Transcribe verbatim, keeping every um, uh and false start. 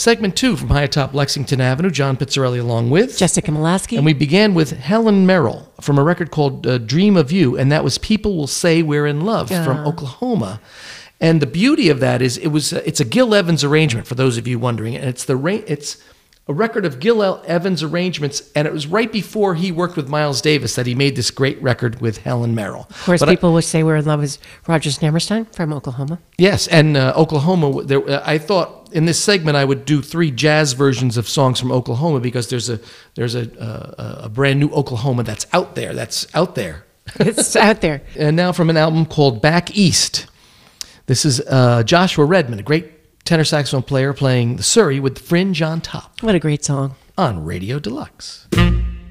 Segment two from high atop Lexington Avenue, John Pizzarelli along with Jessica Molaski. And we began with Helen Merrill from a record called uh, Dream of You, and that was People Will Say We're in Love Yeah. from Oklahoma. And the beauty of that is it was uh, it's a Gil Evans arrangement, for those of you wondering, and it's the ra- it's a record of Gil Evans arrangements, and it was right before he worked with Miles Davis that he made this great record with Helen Merrill. Of course, But People I, Will Say We're in Love is Roger Hammerstein from Oklahoma. yes, and uh, Oklahoma. There, uh, I thought in this segment I would do three jazz versions of songs from Oklahoma because there's a there's a uh, a brand new Oklahoma that's out there. That's out there. It's out there. And now from an album called Back East. This is uh, Joshua Redman, a great tenor saxophone player playing the Surrey with Fringe on top What a great song. on Radio Deluxe.